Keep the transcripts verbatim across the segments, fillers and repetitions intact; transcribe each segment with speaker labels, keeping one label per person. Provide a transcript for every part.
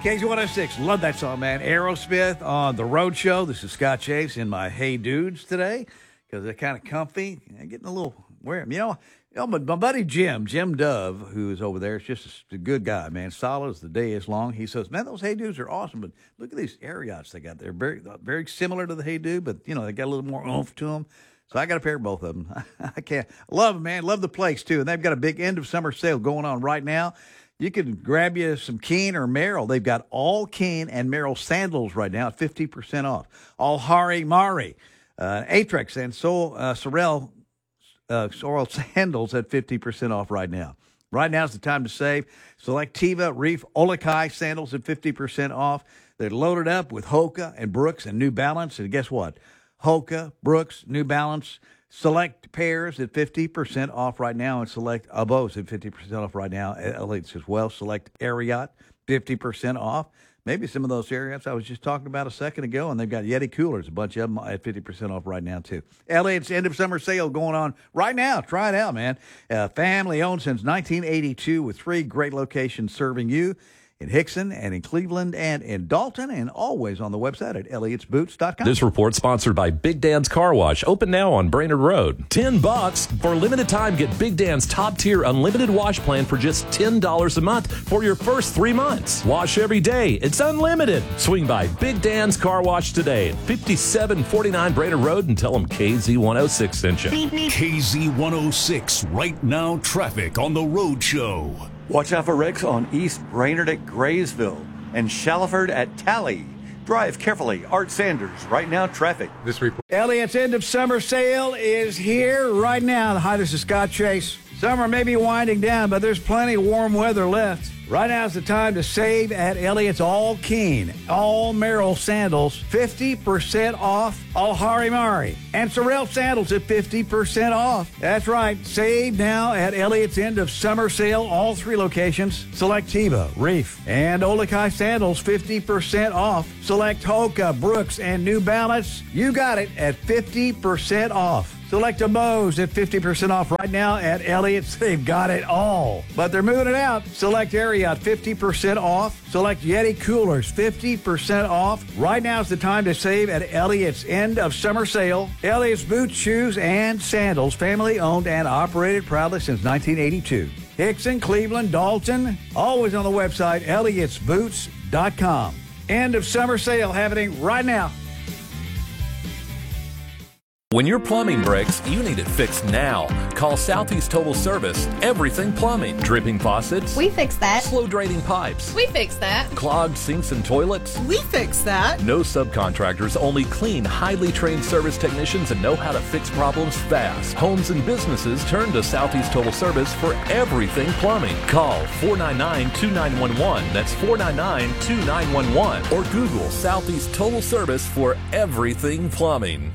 Speaker 1: K Z one oh six, love that song, man. Aerosmith on The Road Show. This is Scott Chase in my Hey Dudes today because they're kind of comfy. I'm getting a little weird. You know, you know my, my buddy Jim, Jim Dove, who is over there, is just a, a good guy, man. Solid as the day is long. He says, man, those Hey Dudes are awesome, but look at these Ariats they got. They're very, very similar to the Hey Dude, but, you know, they got a little more oomph to them. So I got a pair of both of them. I can't. Love them, man. Love the place, too. And they've got a big end of summer sale going on right now. You can grab you some Keen or Merrell. They've got all Keen and Merrell sandals right now at fifty percent off. All Hari Mari, uh, Aetrex, and so, uh, Sorel, uh, Sorel sandals at fifty percent off right now. Right now is the time to save. Select Teva, Reef, Olakai sandals at fifty percent off. They're loaded up with Hoka and Brooks and New Balance. And guess what? Hoka, Brooks, New Balance, select pairs at fifty percent off right now, and select Abos at fifty percent off right now. Elites as well. Select Ariat, fifty percent off. Maybe some of those Ariats I was just talking about a second ago, and they've got Yeti coolers, a bunch of them at fifty percent off right now, too. Elliot's end of summer sale going on right now. Try it out, man. Uh, family owned since nineteen eighty-two with three great locations serving you. In Hickson and in Cleveland and in Dalton, and always on the website at Elliott's Boots dot com.
Speaker 2: This report sponsored by Big Dan's Car Wash, open now on Brainerd Road. Ten bucks for a limited time. Get Big Dan's top tier unlimited wash plan for just ten dollars a month for your first three months. Wash every day. It's unlimited. Swing by Big Dan's Car Wash today at fifty-seven forty-nine Brainerd Road and tell them K Z one oh six sent you.
Speaker 3: K Z one oh six, right now traffic on the Road Show.
Speaker 4: Watch out for wrecks on East Brainerd at Graysville and Shallowford at Tally. Drive carefully. Art Sanders, right now traffic.
Speaker 1: This report. Elliott's end of summer sale is here right now. Hi, this is Scott Chase. Summer may be winding down, but there's plenty of warm weather left. Right now is the time to save at Elliott's All Keen, All Merrell sandals, fifty percent off. All Hari Mari and Sorel sandals at fifty percent off. That's right. Save now at Elliott's end of summer sale, all three locations. Select Teva, Reef, and Olakai sandals, fifty percent off. Select Hoka, Brooks, and New Balance. You got it at fifty percent off. Select a Bose at fifty percent off right now at Elliott's. They've got it all, but they're moving it out. Select Ariat, fifty percent off. Select Yeti coolers, fifty percent off. Right now is the time to save at Elliott's end of summer sale. Elliott's boots, shoes, and sandals, family owned and operated proudly since nineteen eighty-two. Hickson, Cleveland, Dalton, always on the website, Elliott's Boots dot com. End of summer sale happening right now.
Speaker 2: When your plumbing breaks, you need it fixed now. Call Southeast Total Service. Everything plumbing. Dripping faucets.
Speaker 5: We fix that.
Speaker 2: Slow draining pipes.
Speaker 5: We fix that.
Speaker 2: Clogged sinks and toilets.
Speaker 5: We fix that.
Speaker 2: No subcontractors, only clean, highly trained service technicians and know how to fix problems fast. Homes and businesses turn to Southeast Total Service for everything plumbing. Call four nine nine, two nine one one. That's four nine nine, two nine one one. Or Google Southeast Total Service for everything plumbing.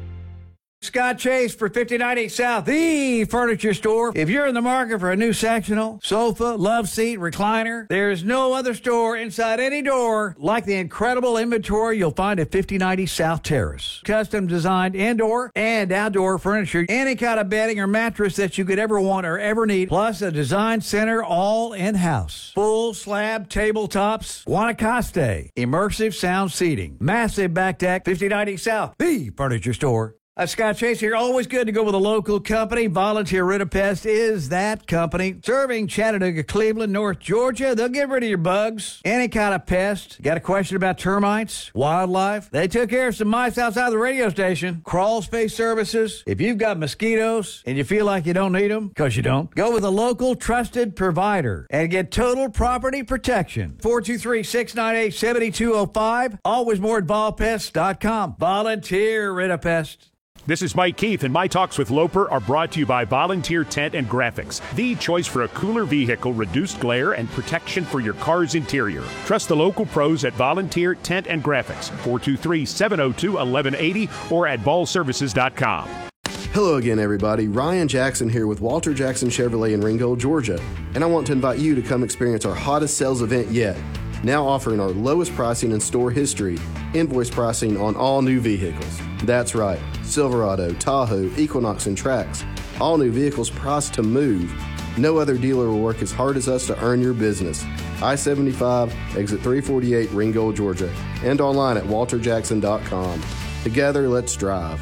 Speaker 1: Scott Chase for fifty ninety South, the furniture store. If you're in the market for a new sectional, sofa, love seat, recliner, there's no other store inside any door like the incredible inventory you'll find at fifty ninety South Terrace. Custom designed indoor and outdoor furniture, any kind of bedding or mattress that you could ever want or ever need, plus a design center all in-house. Full slab tabletops, Guanacaste, immersive sound seating, massive back deck, fifty ninety South, the furniture store. Uh, Scott Chase here. Always good to go with a local company. Volunteer Rid-A-Pest is that company. Serving Chattanooga, Cleveland, North Georgia. They'll get rid of your bugs. Any kind of pest. Got a question about termites, wildlife? They took care of some mice outside the radio station. Crawl space services. If you've got mosquitoes and you feel like you don't need them, because you don't, go with a local trusted provider and get total property protection. four two three, six nine eight, seven two zero five. Always more at vol pest dot com. Volunteer Rid-A-Pest.
Speaker 6: This is Mike Keith, and my talks with Loper are brought to you by Volunteer Tent and Graphics, the choice for a cooler vehicle, reduced glare, and protection for your car's interior. Trust the local pros at Volunteer Tent and Graphics, four two three, seven zero two, one one eight zero or at vol services dot com.
Speaker 7: Hello again, everybody. Ryan Jackson here with Walter Jackson Chevrolet in Ringgold, Georgia, and I want to invite you to come experience our hottest sales event yet. Now offering our lowest pricing in store history, invoice pricing on all new vehicles. That's right, Silverado, Tahoe, Equinox, and Trax. All new vehicles priced to move. No other dealer will work as hard as us to earn your business. I seventy-five, exit three forty-eight, Ringgold, Georgia, and online at walter jackson dot com. Together, let's drive.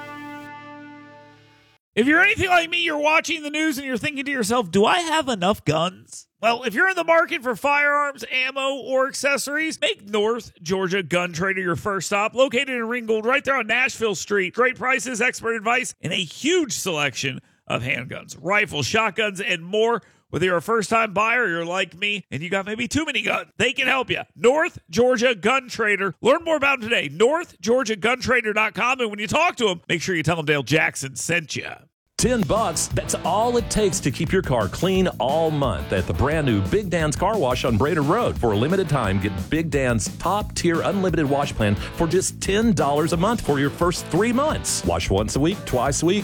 Speaker 5: If you're anything like me, you're watching the news and you're thinking to yourself, do I have enough guns? Well, if you're in the market for firearms, ammo, or accessories, make North Georgia Gun Trader your first stop. Located in Ringgold, right there on Nashville Street. Great prices, expert advice, and a huge selection of handguns, rifles, shotguns, and more. Whether you're a first-time buyer or you're like me and you got maybe too many guns, they can help you. North Georgia Gun Trader. Learn more about them today. north georgia gun trader dot com. And when you talk to them, make sure you tell them Dale Jackson sent you.
Speaker 2: Ten bucks, that's all it takes to keep your car clean all month at the brand new Big Dan's Car Wash on Brainerd Road. For a limited time, get Big Dan's top tier unlimited wash plan for just ten dollars a month for your first three months. Wash once a week, twice a week.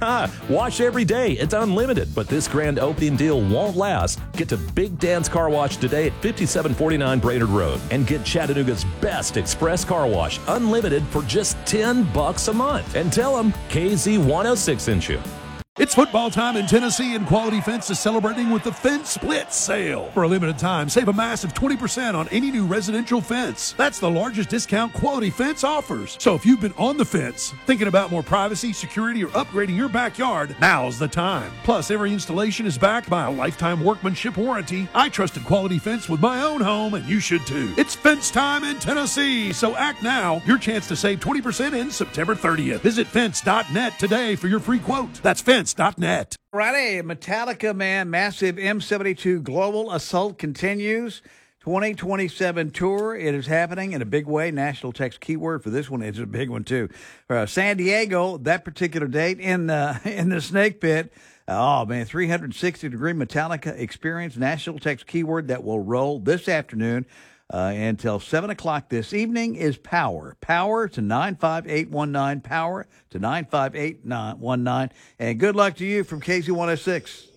Speaker 2: Wash every day. It's unlimited, but this grand opening deal won't last. Get to Big Dan's Car Wash today at fifty-seven forty-nine Brainerd Road and get Chattanooga's best express car wash unlimited for just ten bucks a month. And tell them K Z one oh six sent you.
Speaker 8: It's football time in Tennessee, and Quality Fence is celebrating with the Fence Split Sale. For a limited time, save a massive twenty percent on any new residential fence. That's the largest discount Quality Fence offers. So if you've been on the fence, thinking about more privacy, security, or upgrading your backyard, now's the time. Plus, every installation is backed by a lifetime workmanship warranty. I trusted Quality Fence with my own home, and you should too. It's fence time in Tennessee, so act now. Your chance to save twenty percent ends September thirtieth. Visit fence dot net today for your free quote. That's fence dot net.
Speaker 1: Friday, Metallica, man, massive M seventy-two Global Assault continues. twenty twenty-seven tour. It is happening in a big way. National text keyword for this one is a big one, too. Uh, San Diego, that particular date in, uh, in the Snake Pit. Oh, man, three sixty degree Metallica experience. National text keyword that will roll this afternoon. Uh, until seven o'clock this evening is Power. Power to nine five eight one nine. Power to nine five eight one nine. And good luck to you from K Z one oh six.